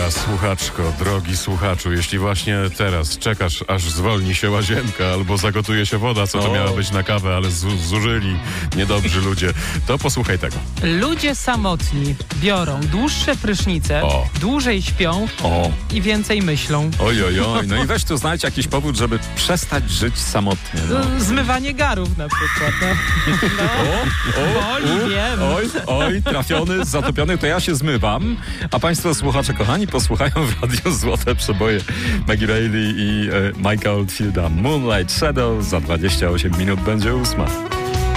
Droga słuchaczko, drogi słuchaczu, jeśli właśnie teraz czekasz, aż zwolni się łazienka albo zagotuje się woda, co to miała być na kawę, ale zużyli niedobrzy ludzie, to posłuchaj tego. Ludzie samotni biorą dłuższe prysznice, dłużej śpią i więcej myślą. Oj, no i weź tu znajdź jakiś powód, żeby przestać żyć samotnie. Zmywanie garów na przykład. Oj, trafiony, zatopiony, to ja się zmywam, a państwo słuchacze kochani posłuchają w radiu Złote Przeboje Maggie Reilly i Mike'a Oldfielda. Moonlight Shadow, za 28 minut będzie 8.